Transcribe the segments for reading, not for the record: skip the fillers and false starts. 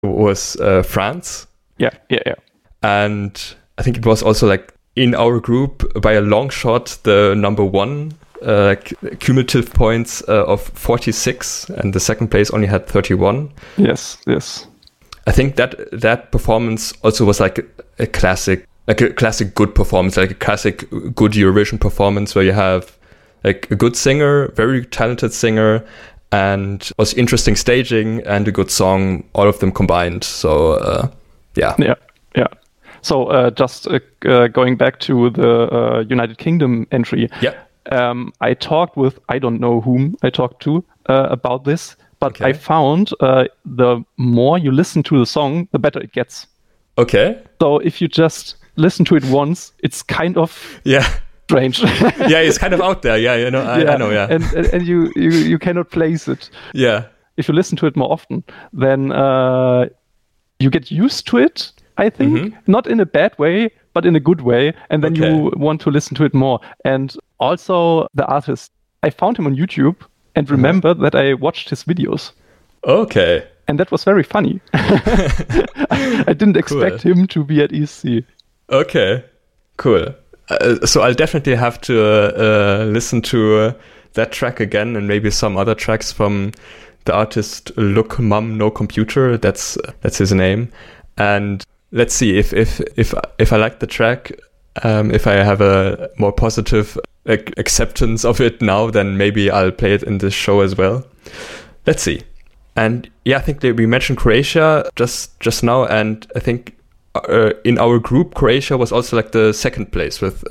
was France. Yeah. And I think it was also like in our group by a long shot the number one cumulative points of 46, and the second place only had 31. Yes. I think that performance also was like a classic good performance, like a classic good Eurovision performance where you have like a good singer, very talented singer, and also interesting staging and a good song, all of them combined. So yeah. So just going back to the United Kingdom entry. Yeah. I talked with, I don't know whom I talked to about this, but Okay. I found the more you listen to the song, the better it gets. Okay. So if you just listen to it once, it's kind of strange. Yeah, it's kind of out there. Yeah, I know. Yeah. And you cannot place it. Yeah. If you listen to it more often, then you get used to it, I think. Not in a bad way, but in a good way. And then you want to listen to it more. And also the artist, I found him on YouTube and remember that I watched his videos. Okay. And that was very funny. I didn't expect him to be at ESC. Okay, cool. So I'll definitely have to listen to that track again, and maybe some other tracks from the artist Look Mum No Computer. That's his name. And let's see if I like the track. If I have a more positive acceptance of it now, then maybe I'll play it in this show as well. Let's see. And yeah, I think that we mentioned Croatia just now, and I think in our group, Croatia was also like the second place with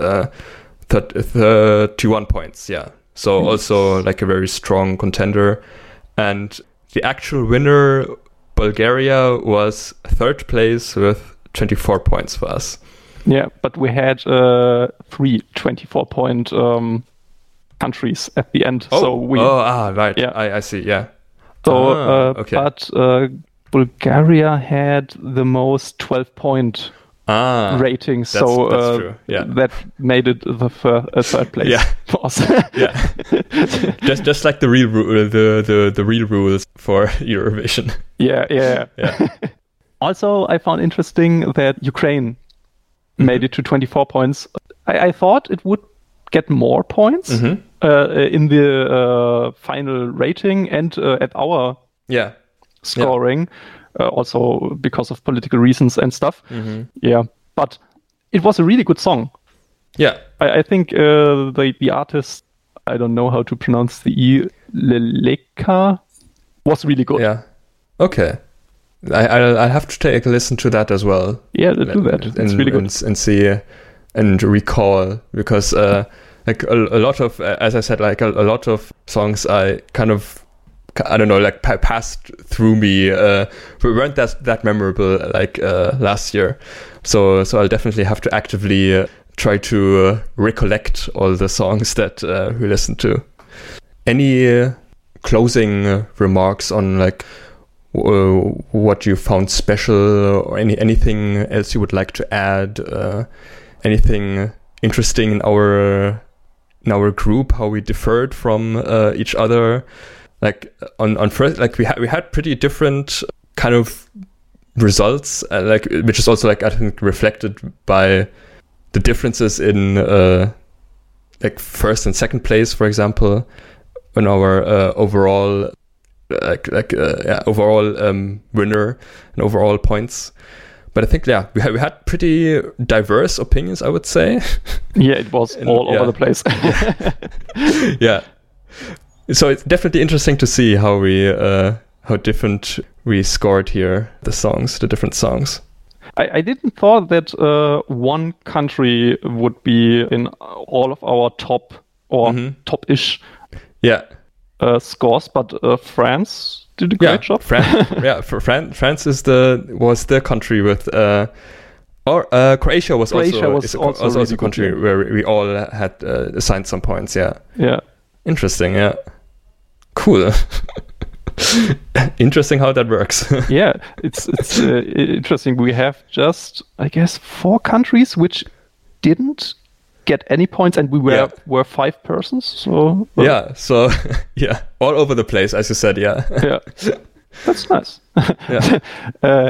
31 points. Yeah, so also like a very strong contender. And the actual winner, Bulgaria, was third place with 24 points for us. Yeah, but we had 3 24-point countries at the end. Right. Yeah, I see. Yeah. So, okay. But Bulgaria had the most 12-point rating, that's true. Yeah. That made it the third place for us. Yeah, just like the real the real rules for Eurovision. Yeah. Also, I found interesting that Ukraine made it to 24 points. I thought it would get more points in the final rating and at our scoring, also because of political reasons and stuff. Yeah, but it was a really good song. Yeah, I think the artist, I don't know how to pronounce the E, Leleka, was really good. Yeah. Okay. I'll have to take a listen to that as well. Yeah, do that. It's really good. And see and recall, because like a lot of, as I said, like a lot of songs I kind of, I don't know, like passed through me, weren't that memorable like last year. So I'll definitely have to actively try to recollect all the songs that we listened to. Any closing remarks on like what you found special, or anything else you would like to add? Anything interesting in our group? How we differed from each other? Like on first, like we had pretty different kind of results, like, which is also like I think reflected by the differences in like first and second place, for example, in our overall overall winner and overall points. But I think we had pretty diverse opinions, I would say. Yeah, it was all over the place. Yeah. So it's definitely interesting to see how different we scored here, the different songs. I didn't thought that one country would be in all of our top or top-ish scores, but France did a great job. France was the country with, Croatia was also a country where we all had assigned some points. Yeah. Interesting. Yeah. Cool. Interesting how that works. Yeah, it's interesting. We have just, I guess, 4 countries which didn't get any points, and we were 5 persons. So all over the place, as you said. Yeah. That's nice. Yeah.